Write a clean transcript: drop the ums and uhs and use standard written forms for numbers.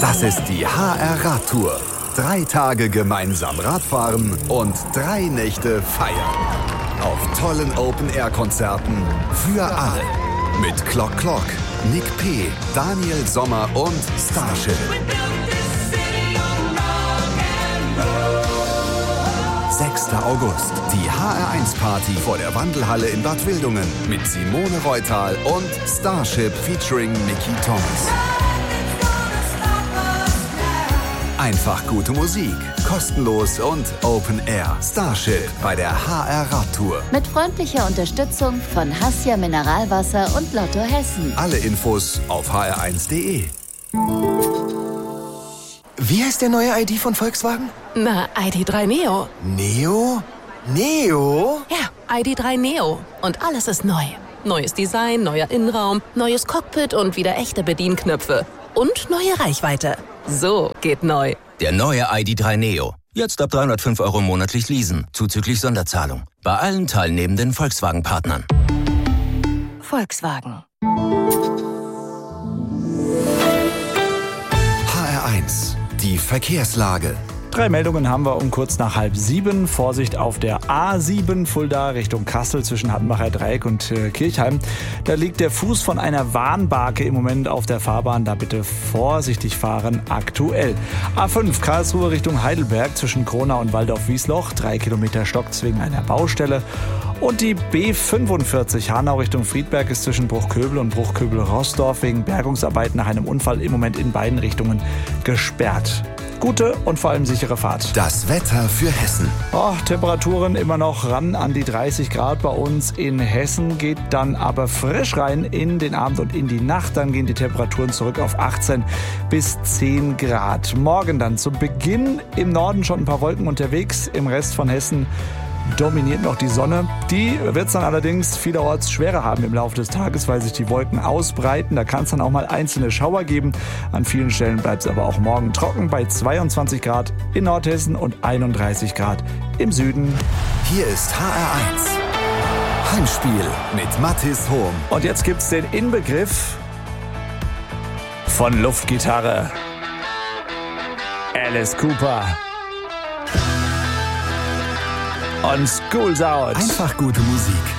Das ist die HR Radtour. 3 Tage gemeinsam Radfahren und 3 Nächte feiern. Auf tollen Open-Air-Konzerten für alle. Mit Clock Clock, Nick P., Daniel Sommer und Starship. 6. August, die HR1-Party vor der Wandelhalle in Bad Wildungen mit Simone Reutal und Starship featuring Mickey Thomas. Einfach gute Musik, kostenlos und Open Air. Starship bei der HR Radtour. Mit freundlicher Unterstützung von Hassia Mineralwasser und Lotto Hessen. Alle Infos auf hr1.de. Wie heißt der neue ID von Volkswagen? Na, ID.3 Neo. Neo? Neo? Ja, ID.3 Neo. Und alles ist neu. Neues Design, neuer Innenraum, neues Cockpit und wieder echte Bedienknöpfe. Und neue Reichweite. So geht neu. Der neue ID.3 Neo. Jetzt ab 305 € monatlich leasen, zuzüglich Sonderzahlung. Bei allen teilnehmenden Volkswagen-Partnern. Volkswagen. HR1, die Verkehrslage. 3 Meldungen haben wir um kurz nach 6:30. Vorsicht auf der A7 Fulda Richtung Kassel zwischen Hattenbacher Dreieck und Kirchheim. Da liegt der Fuß von einer Warnbarke im Moment auf der Fahrbahn. Da bitte vorsichtig fahren aktuell. A5 Karlsruhe Richtung Heidelberg zwischen Kronau und Waldorf-Wiesloch. 3 Kilometer stockt's wegen einer Baustelle. Und die B45 Hanau Richtung Friedberg ist zwischen Bruchköbel und Bruchköbel-Rossdorf wegen Bergungsarbeiten nach einem Unfall im Moment in beiden Richtungen gesperrt. Gute und vor allem sichere Fahrt. Das Wetter für Hessen. Temperaturen immer noch ran an die 30 Grad bei uns in Hessen, geht dann aber frisch rein in den Abend und in die Nacht. Dann gehen die Temperaturen zurück auf 18 bis 10 Grad. Morgen dann zu Beginn im Norden schon ein paar Wolken unterwegs, im Rest von Hessen dominiert noch die Sonne. Die wird es dann allerdings vielerorts schwerer haben im Laufe des Tages, weil sich die Wolken ausbreiten. Da kann es dann auch mal einzelne Schauer geben. An vielen Stellen bleibt es aber auch morgen trocken bei 22 Grad in Nordhessen und 31 Grad im Süden. Hier ist HR1. Heimspiel mit Mathis Hohm. Und jetzt gibt's den Inbegriff von Luftgitarre. Alice Cooper. Und School's Out. Einfach gute Musik.